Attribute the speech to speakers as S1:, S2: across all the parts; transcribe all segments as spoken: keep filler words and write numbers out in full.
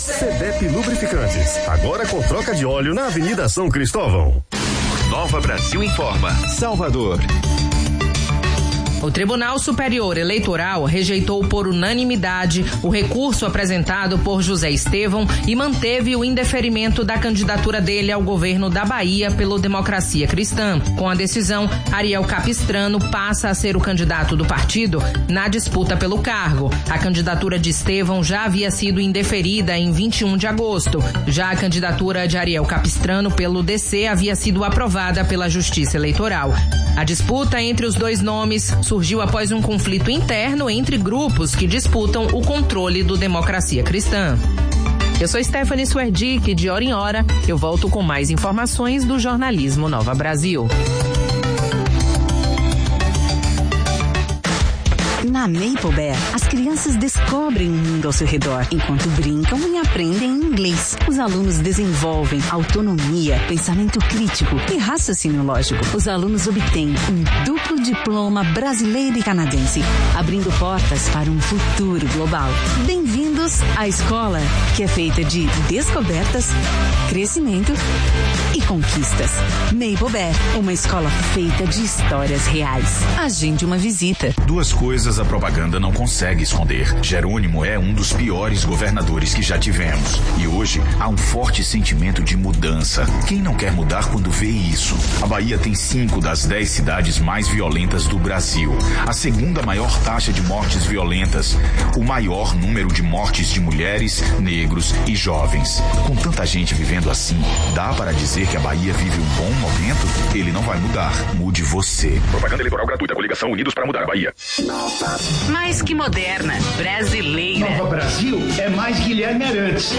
S1: Cedep Lubrificantes, agora com troca de óleo na Avenida São Cristóvão.
S2: Nova Brasil informa. Salvador.
S3: O Tribunal Superior Eleitoral rejeitou por unanimidade o recurso apresentado por José Estevão e manteve o indeferimento da candidatura dele ao governo da Bahia pelo Democracia Cristã. Com a decisão, Ariel Capistrano passa a ser o candidato do partido na disputa pelo cargo. A candidatura de Estevão já havia sido indeferida em vinte e um de agosto. Já a candidatura de Ariel Capistrano pelo D C havia sido aprovada pela Justiça Eleitoral. A disputa entre os dois nomes surgiu após um conflito interno entre grupos que disputam o controle do Democracia Cristã. Eu sou Stephanie Swerdick, de hora em hora eu volto com mais informações do jornalismo Nova Brasil.
S4: Na Maple Bear, as crianças descobrem o mundo ao seu redor, enquanto brincam e aprendem inglês. Os alunos desenvolvem autonomia, pensamento crítico e raciocínio lógico. Os alunos obtêm um duplo diploma brasileiro e canadense, abrindo portas para um futuro global. Bem-vindos à escola, que é feita de descobertas, crescimento e conquistas. Maple Bear, uma escola feita de histórias reais. Agende uma visita.
S2: Duas coisas a propaganda não consegue esconder. Jerônimo é um dos piores governadores que já tivemos. E hoje há um forte sentimento de mudança. Quem não quer mudar quando vê isso? A Bahia tem cinco das dez cidades mais violentas do Brasil. A segunda maior taxa de mortes violentas. O maior número de mortes de mulheres, negros e jovens. Com tanta gente vivendo assim, dá para dizer que a Bahia vive um bom momento? Ele não vai mudar. Mude você. Propaganda eleitoral gratuita. Coligação Unidos para mudar a Bahia.
S3: Mais que moderna, brasileira.
S5: Nova Brasil é mais Guilherme Arantes.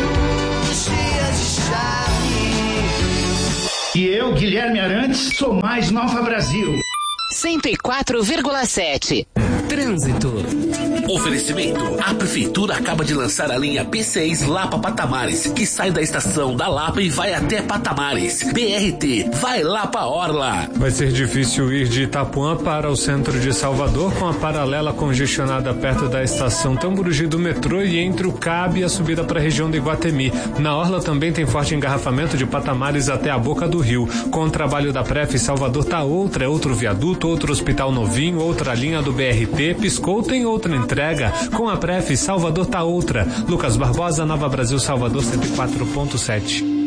S5: E eu, Guilherme Arantes, sou mais Nova Brasil.
S3: cento e quatro vírgula sete. Trânsito.
S6: Oferecimento. A Prefeitura acaba de lançar a linha P seis Lapa Patamares, que sai da estação da Lapa e vai até Patamares. B R T, vai lá pra Orla.
S7: Vai ser difícil ir de Itapuã para o centro de Salvador, com a paralela congestionada perto da estação Tamburugi do metrô e entre o Cabe e a subida para a região do Iguatemi. Na Orla também tem forte engarrafamento de Patamares até a boca do rio. Com o trabalho da Pref, Salvador tá outra, é outro viaduto, outro hospital novinho, outra linha do B R T, piscou, tem outra entrega. Com a Pref, Salvador tá outra. Lucas Barbosa, Nova Brasil, Salvador cento e quatro ponto sete.